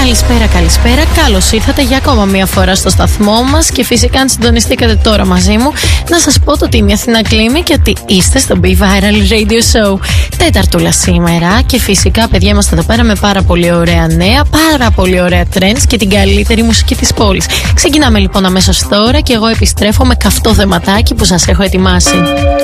Καλησπέρα. Καλώς ήρθατε για ακόμα μία φορά στο σταθμό μας. Και φυσικά, αν συντονιστήκατε τώρα μαζί μου, να σας πω το ότι είμαι η Αθηνά Κλίμη και ότι είστε στο Be Viral Radio Show. Τέταρτουλα σήμερα. Και φυσικά, παιδιά, είμαστε εδώ πέρα με πάρα πολύ ωραία νέα, πάρα πολύ ωραία trends και την καλύτερη μουσική της πόλης. Ξεκινάμε λοιπόν αμέσως τώρα και εγώ επιστρέφω με καυτό θεματάκι που σας έχω ετοιμάσει.